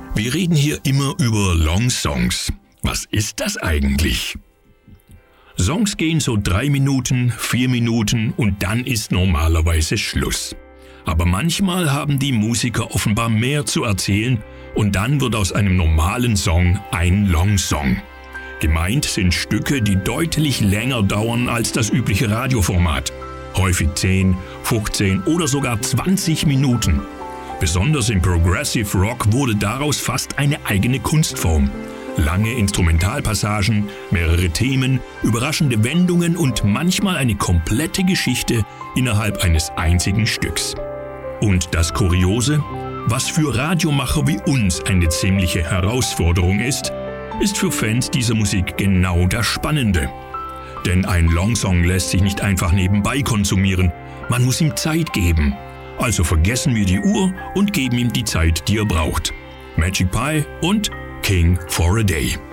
Wir reden hier immer über Long Songs. Was ist das eigentlich? Songs gehen so 3 Minuten, 4 Minuten und dann ist normalerweise Schluss. Aber manchmal haben die Musiker offenbar mehr zu erzählen und dann wird aus einem normalen Song ein Long Song. Gemeint sind Stücke, die deutlich länger dauern als das übliche Radioformat. Häufig 10, 15 oder sogar 20 Minuten. Besonders im Progressive Rock wurde daraus fast eine eigene Kunstform. Lange Instrumentalpassagen, mehrere Themen, überraschende Wendungen und manchmal eine komplette Geschichte innerhalb eines einzigen Stücks. Und das Kuriose, was für Radiomacher wie uns eine ziemliche Herausforderung ist für Fans dieser Musik genau das Spannende. Denn ein Longsong lässt sich nicht einfach nebenbei konsumieren, man muss ihm Zeit geben. Also vergessen wir die Uhr und geben ihm die Zeit, die er braucht. Magic Pie und King for a Day.